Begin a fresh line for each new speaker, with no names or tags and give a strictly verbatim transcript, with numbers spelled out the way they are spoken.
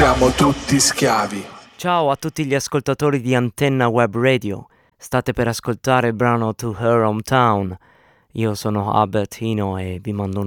siamo tutti schiavi.
Ciao a tutti gli ascoltatori di Antenna Web Radio. State per ascoltare il brano To Her Hometown. Io sono Albertino e vi mando un